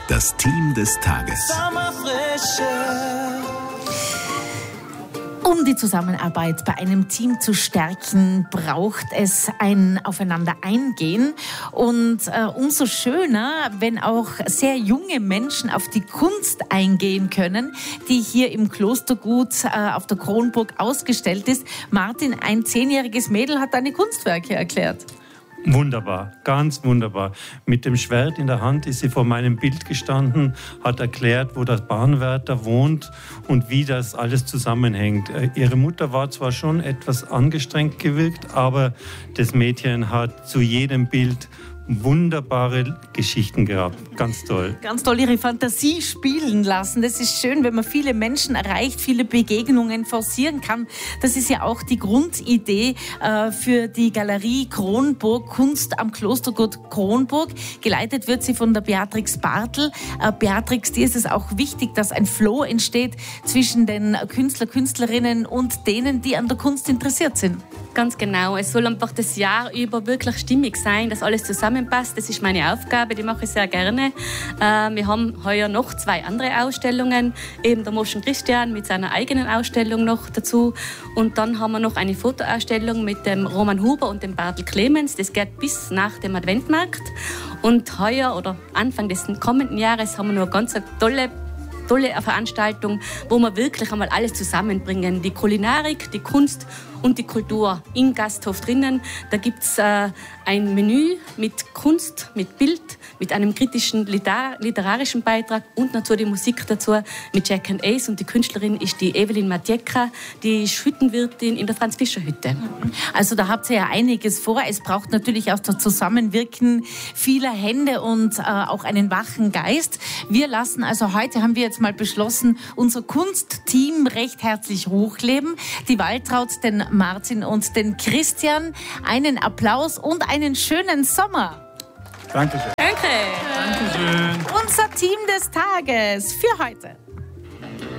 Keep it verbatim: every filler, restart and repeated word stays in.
Das Team des Tages. Um die Zusammenarbeit bei einem Team zu stärken, braucht es ein Aufeinander-Eingehen. Und äh, umso schöner, wenn auch sehr junge Menschen auf die Kunst eingehen können, die hier im Klostergut äh, auf der Kronburg ausgestellt ist. Martin, ein zehnjähriges Mädel hat deine Kunstwerke erklärt. Wunderbar, ganz wunderbar. Mit dem Schwert in der Hand ist sie vor meinem Bild gestanden, hat erklärt, wo der Bahnwärter wohnt und wie das alles zusammenhängt. Ihre Mutter war zwar schon etwas angestrengt gewirkt, aber das Mädchen hat zu jedem Bild wunderbare Geschichten gehabt. Ganz toll. Ganz toll, ihre Fantasie spielen lassen. Das ist schön, wenn man viele Menschen erreicht, viele Begegnungen forcieren kann. Das ist ja auch die Grundidee äh, für die Galerie Kronburg, Kunst am Klostergut Kronburg. Geleitet wird sie von der Beatrix Bartl. Äh, Beatrix, dir ist es auch wichtig, dass ein Flow entsteht zwischen den Künstler, Künstlerinnen und denen, die an der Kunst interessiert sind. Ganz genau. Es soll einfach das Jahr über wirklich stimmig sein, dass alles zusammenpasst. Das ist meine Aufgabe, die mache ich sehr gerne. Äh, wir haben heuer noch zwei andere Ausstellungen, eben der Moschen Christian mit seiner eigenen Ausstellung noch dazu. Und dann haben wir noch eine Fotoausstellung mit dem Roman Huber und dem Bartl Clemens. Das geht bis nach dem Adventmarkt. Und heuer oder Anfang des kommenden Jahres haben wir noch eine ganz tolle tolle Veranstaltung, wo wir wirklich einmal alles zusammenbringen. Die Kulinarik, die Kunst und die Kultur im Gasthof drinnen. Da gibt es äh, ein Menü mit Kunst, mit Bild, mit einem kritischen liter- literarischen Beitrag und natürlich Musik dazu mit Jack and Ace. Und die Künstlerin ist die Evelyn Matjeka, die ist Hüttenwirtin in der Franz-Fischer-Hütte. Also da habt ihr ja einiges vor. Es braucht natürlich auch das Zusammenwirken vieler Hände und äh, auch einen wachen Geist. Wir lassen, also heute haben wir jetzt mal beschlossen, unser Kunstteam recht herzlich hochleben. Die Waltraud, den Martin und den Christian. Einen Applaus und einen schönen Sommer. Dankeschön. Danke. Dankeschön. Unser Team des Tages für heute.